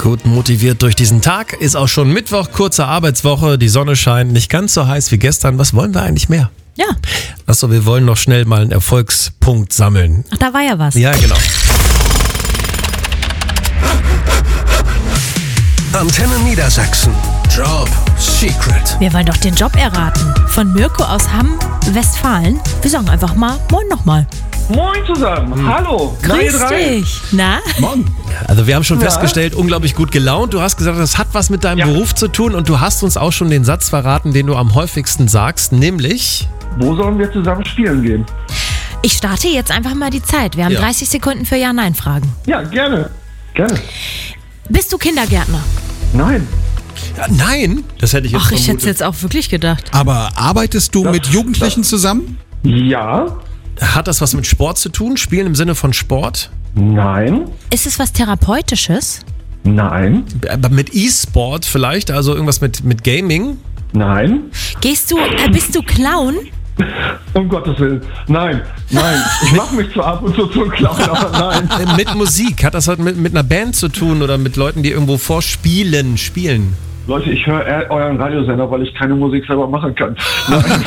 Gut motiviert durch diesen Tag. Ist auch schon Mittwoch, kurze Arbeitswoche. Die Sonne scheint, nicht ganz so heiß wie gestern. Was wollen wir eigentlich mehr? Ja. Achso, wir wollen noch schnell mal einen Erfolgspunkt sammeln. Ach, da war ja was. Ja, genau. Antenne Niedersachsen. Job Secret. Wir wollen doch den Job erraten. Von Mirko aus Hamm, Westfalen. Wir sagen einfach mal Moin nochmal. Moin zusammen, hallo. Grüß dich. Na? Also wir haben schon festgestellt, unglaublich gut gelaunt. Du hast gesagt, das hat was mit deinem Beruf zu tun und du hast uns auch schon den Satz verraten, den du am häufigsten sagst, nämlich... Wo sollen wir zusammen spielen gehen? Ich starte jetzt einfach mal die Zeit. Wir haben 30 Sekunden für Ja-Nein-Fragen. Ja, gerne. Bist du Kindergärtner? Nein. Ja, nein, das hätte ich jetzt Ach, ich hätte vermutet. es jetzt auch wirklich gedacht. Aber arbeitest du mit Jugendlichen zusammen? Ja. Hat das was mit Sport zu tun? Spielen im Sinne von Sport? Nein. Ist es was Therapeutisches? Nein. Aber mit E-Sport vielleicht? Also irgendwas mit Gaming? Nein. Bist du Clown? Um Gottes Willen. Nein. Ich mache mich zwar ab und zu zum Clown, aber nein. Mit Musik? Hat das halt mit einer Band zu tun oder mit Leuten, die irgendwo spielen? Leute, ich höre euren Radiosender, weil ich keine Musik selber machen kann. Nein.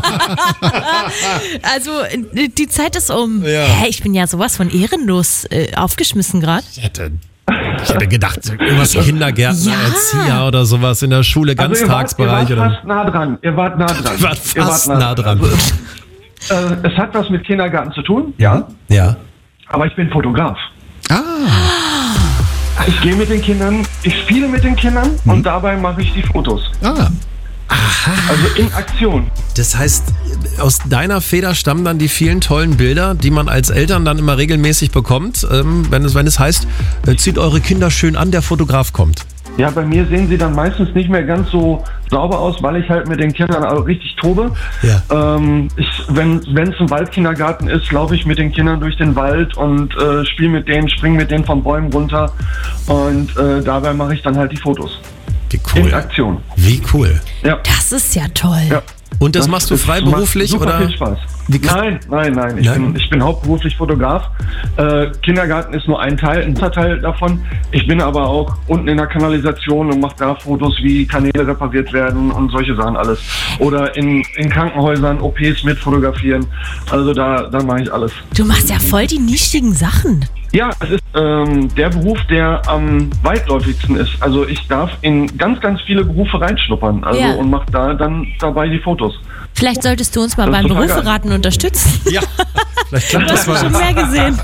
Also, die Zeit ist um. Ja. Hä, ich bin ja sowas von ehrenlos aufgeschmissen gerade. Ich hätte gedacht, irgendwas Kindergärtner, Ja. Erzieher oder sowas in der Schule, Ganztagsbereich. Ihr wart fast nah dran. Ihr wart fast nah dran. Also, es hat was mit Kindergarten zu tun, ja. Ja. Aber ich bin Fotograf. Ah, Ich gehe mit den Kindern, ich spiele mit den Kindern und dabei mache ich die Fotos. Also in Aktion. Das heißt, aus deiner Feder stammen dann die vielen tollen Bilder, die man als Eltern dann immer regelmäßig bekommt, wenn es heißt, zieht eure Kinder schön an, der Fotograf kommt. Ja, bei mir sehen sie dann meistens nicht mehr ganz so sauber aus, weil ich halt mit den Kindern auch richtig tobe. Ja. Wenn es ein Waldkindergarten ist, laufe ich mit den Kindern durch den Wald und spiele mit denen, springe mit denen von Bäumen runter und dabei mache ich dann halt die Fotos. Wie cool. In Aktion. Wie cool. Ja. Das ist ja toll. Ja. Und das machst du freiberuflich macht super oder? viel Spaß. Wie- Nein. Ich bin hauptberuflich Fotograf. Kindergarten ist nur ein Teil davon. Ich bin aber auch unten in der Kanalisation und mache da Fotos, wie Kanäle repariert werden und solche Sachen alles. Oder in Krankenhäusern OPs mit fotografieren. Also da mache ich alles. Du machst ja voll die nischigen Sachen. Ja, es ist der Beruf, der am weitläufigsten ist. Also ich darf in ganz, ganz viele Berufe reinschnuppern. Und mache da dann dabei die Fotos. Vielleicht solltest du uns mal Das ist beim total Beruferaten unterstützen. Ja. Vielleicht klappt Du das hast schon mal. mehr gesehen.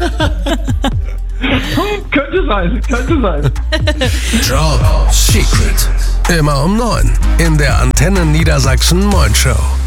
Könnte sein. Job Secret. Immer um 9 in der Antenne Niedersachsen Moin Show.